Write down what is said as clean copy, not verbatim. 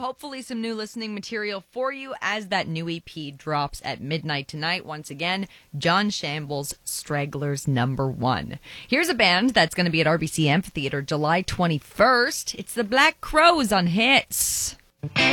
hopefully some new listening material for you as that new EP drops at midnight tonight. Once again, John Shambles, Stragglers #1. Here's a band that's going to be at RBC Amphitheater July 21st. It's the Black Crowes on Hits.